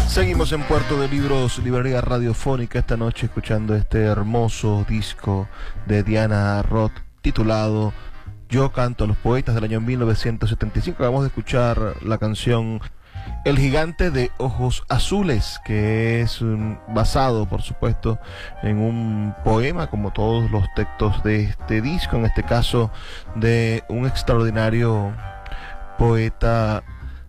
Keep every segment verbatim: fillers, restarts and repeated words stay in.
Seguimos en Puerto de Libros, librería radiofónica, esta noche escuchando este hermoso disco de Diana Roth titulado Yo canto a los poetas, del año mil novecientos setenta y cinco. Acabamos de escuchar la canción El gigante de ojos azules, que es um, basado, por supuesto, en un poema, como todos los textos de este disco, en este caso de un extraordinario poeta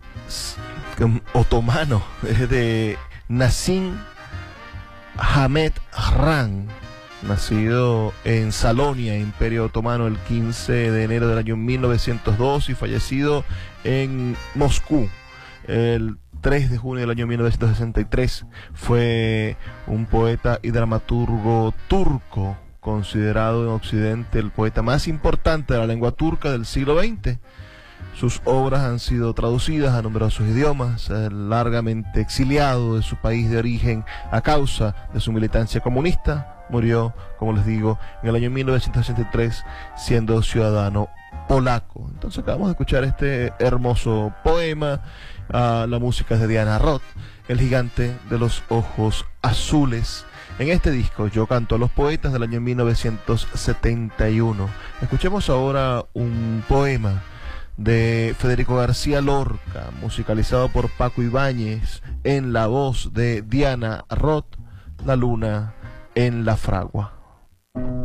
otomano, de Nassim Hamed Ran, nacido en Salonia, Imperio Otomano, el quince de enero del año mil novecientos dos y fallecido en Moscú el tres de junio del año mil novecientos sesenta y tres. Fue un poeta y dramaturgo turco, considerado en Occidente el poeta más importante de la lengua turca del siglo veinte. Sus obras han sido traducidas a numerosos idiomas, eh, largamente exiliado de su país de origen a causa de su militancia comunista. Murió, como les digo, en el año mil novecientos sesenta y tres siendo ciudadano polaco. Entonces acabamos de escuchar este hermoso poema. Uh, la música es de Diana Roth, El gigante de los ojos azules. En este disco, Yo canto a los poetas, del año mil novecientos setenta y uno. Escuchemos ahora un poema de Federico García Lorca, musicalizado por Paco Ibáñez, en la voz de Diana Roth, La luna en la fragua.